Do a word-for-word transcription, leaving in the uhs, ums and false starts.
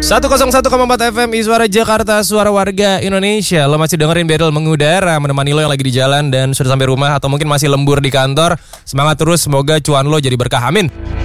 seratus satu koma empat F M Suara Jakarta, suara warga Indonesia. Lo masih dengerin Battle mengudara, menemani lo yang lagi di jalan dan sudah sampai rumah atau mungkin masih lembur di kantor. Semangat terus, semoga cuan lo jadi berkah, amin.